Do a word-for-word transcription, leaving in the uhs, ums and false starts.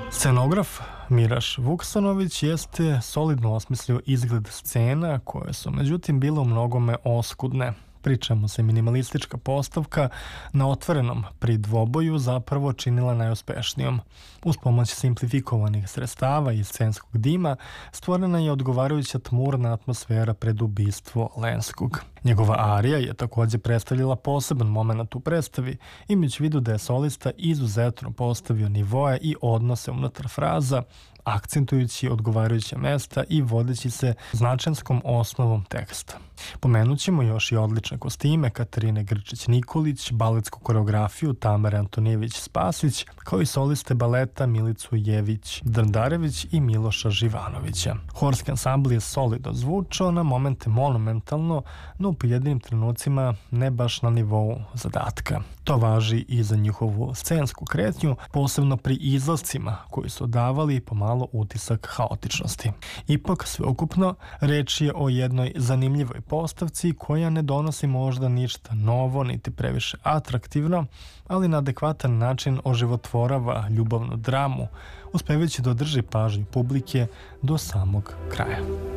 Scenograf Miraš Vuksanović jeste solidno osmislio izgled scena koje su međutim bile u mnogome oskudne. Pričamo se minimalistička postavka na otvorenom pri dvoboju zapravo činila najuspešnijom. Uz pomoć simplifikovanih sredstava i scenskog dima stvorena je odgovarajuća tmurna atmosfera pred ubistvo Lenskog. Njegova arija je također predstavljala poseban moment u predstavi, imajući vidu da je solista izuzetno postavio nivoe i odnose unutar fraza, akcentujući odgovarajuća mesta i vodeći se značajskom osnovom teksta. Pomenut ćemo još i odlične kostime Katarine Grčić-Nikolić, baletsku koreografiju Tamare Antonijević-Spasić, kao i soliste baleta Milicu Jević-Drndarević i Miloša Živanovića. Horski ansambl je solidno zvučao, na momente monumentalno, no u pojedinim trenucima ne baš na nivou zadatka. To važi i za njihovu scensku kretnju, posebno pri izlascima koji su davali pomalo utisak haotičnosti. Ipak, sveukupno, reč je o jednoj zanimljivoj postavci koja ne donosi možda ništa novo niti previše atraktivno, ali na adekvatan način oživotvorava ljubavnu dramu, uspevajući da održi pažnju publike do samog kraja.